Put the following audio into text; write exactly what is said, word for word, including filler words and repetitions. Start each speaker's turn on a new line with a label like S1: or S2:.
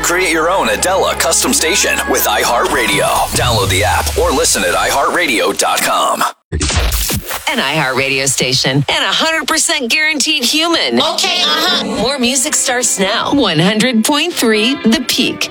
S1: Create your own Adela custom station with iHeartRadio. Download the app or listen at i heart radio dot com.
S2: An iHeartRadio station and one hundred percent guaranteed human.
S3: Okay, uh-huh.
S2: More music starts now. one hundred point three The Peak.